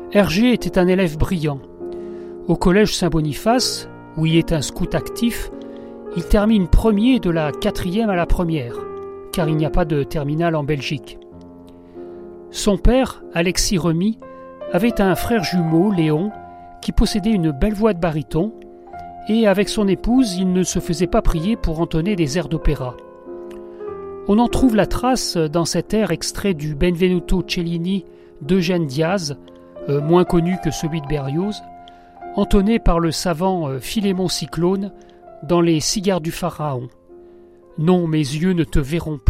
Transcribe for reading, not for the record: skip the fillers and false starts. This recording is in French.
Hergé était un élève brillant. Au collège Saint-Boniface, où il est un scout actif, il termine premier de la 4e à la 1re, car il n'y a pas de terminale en Belgique. Son père, Alexis Remy, avait un frère jumeau, Léon, qui possédait une belle voix de baryton, et avec son épouse, il ne se faisait pas prier pour entonner des airs d'opéra. On en trouve la trace dans cet air extrait du Benvenuto Cellini d'Eugène Diaz, moins connu que celui de Berlioz, entonné par le savant Philémon Cyclone dans Les Cigares du Pharaon. « Non, mes yeux ne te verront plus ».